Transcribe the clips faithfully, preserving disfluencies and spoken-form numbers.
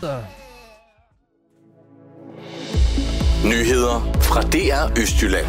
Nyheder fra D R Østjylland.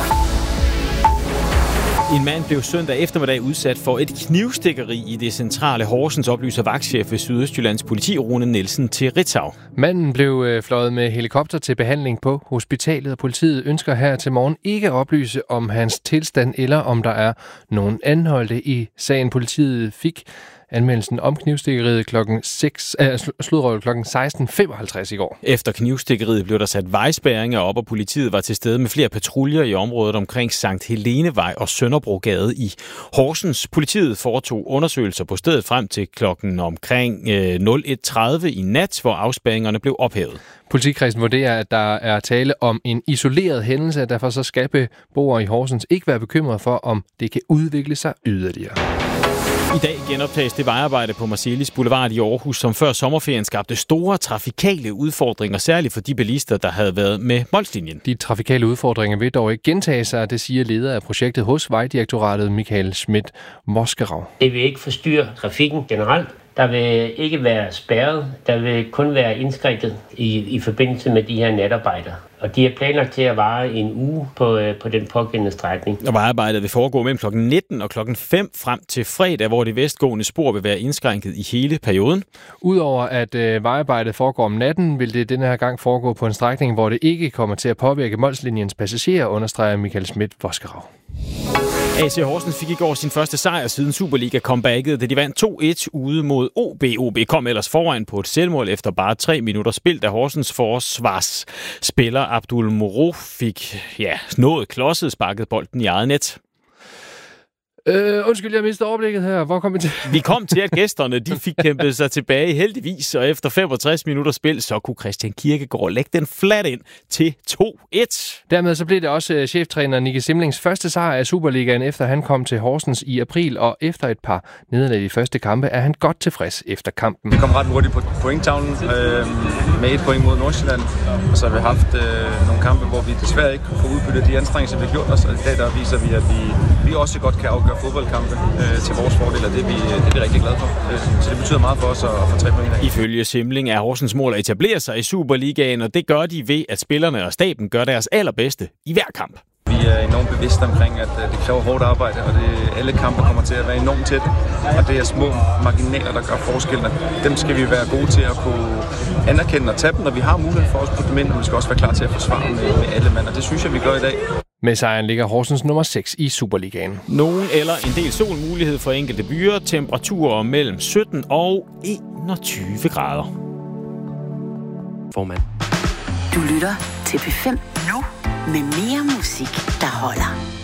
En mand blev søndag eftermiddag udsat for et knivstikkeri i det centrale Horsens, oplyser vagtchef ved Sydøstjyllands politi, Rune Nielsen, til Ritzau. Manden blev fløjet med helikopter til behandling på hospitalet, og politiet ønsker her til morgen ikke at oplyse om hans tilstand eller om der er nogen anholdte i sagen. Politiet fik anmeldelsen om knivstikkeriet klokken seks, äh, sludrøvet klokken seksten femoghalvtreds i går. Efter knivstikkeriet blev der sat vejspærringer op, og politiet var til stede med flere patruljer i området omkring Sankt Helenevej og Sønderbrogade i Horsens. Politiet foretog undersøgelser på stedet frem til klokken omkring øh, nul et tredive i nat, hvor afspærringerne blev ophævet. Politikredsen vurderer, at der er tale om en isoleret hændelse, derfor så skal beboere i Horsens ikke være bekymrede for, om det kan udvikle sig yderligere. I dag genoptages det vejarbejde på Marselis Boulevard i Aarhus, som før sommerferien skabte store trafikale udfordringer, særligt for de bilister, der havde været med Molslinjen. De trafikale udfordringer vil dog ikke gentage sig, det siger leder af projektet hos Vejdirektoratet, Michael Schmidt Moskerau. Det vil ikke forstyrre trafikken generelt. Der vil ikke være spærret, der vil kun være indskrænket i, i forbindelse med de her natarbejder. Og de er planlagt til at vare en uge på, øh, på den pågældende strækning. Og vejarbejdet vil foregå mellem klokken nitten og klokken fem frem til fredag, hvor det vestgående spor vil være indskrænket i hele perioden. Udover at øh, vejarbejdet foregår om natten, vil det denne her gang foregå på en strækning, hvor det ikke kommer til at påvirke Molslinjens passagerer, understreger Michael Schmidt Moskerau. A C Horsens fik i går sin første sejr siden Superliga-comebacket, da de vandt to et ude mod O B. O B kom ellers foran på et selvmål efter bare tre minutter spil, da Horsens forsvarsspiller Abdul Moro fik ja, nået klodset, sparket bolden i eget net. Øh, undskyld, jeg mistede overblikket her. Hvor kom vi til? Vi kom til, at gæsterne de fik kæmpet sig tilbage heldigvis, og efter femogtres minutter spil, så kunne Christian Kierkegaard lægge den flat ind til to et. Dermed så blev det også cheftræner Nicky Simlings første sejr af Superligaen, efter han kom til Horsens i april, og efter et par nederlag i første kampe, er han godt tilfreds efter kampen. Vi kom ret hurtigt på pointtavlen øh, med et point mod Nordsjælland, og så har vi haft øh, nogle kampe, hvor vi desværre ikke kunne få udbyttet de anstrengelser, vi har gjort os, og i dag der viser vi, at vi, vi også godt kan afgøre fodboldkampe øh, til vores fordel, og det er vi, det er vi rigtig glade for. Øh, så det betyder meget for os at få tre point i dag. Ifølge Simling er Horsens mål at etablere sig i Superligaen, og det gør de ved, at spillerne og staben gør deres allerbedste i hver kamp. Vi er enormt bevidste omkring, at det kræver hårdt arbejde, og det, alle kampe kommer til at være enormt tæt. Og det er små marginaler, der gør forskellen. Dem skal vi være gode til at kunne anerkende og tage dem, når vi har mulighed for at putte dem ind, og vi skal også være klar til at forsvare med, med alle mand, og det synes jeg, vi gør i dag. Med sejren ligger Horsens nummer seks i Superligaen. Nogen eller en del solmulighed for enkelte byer, temperaturer mellem sytten og enogtyve grader. Formand. Du lytter til P fem nu med mere musik, der holder.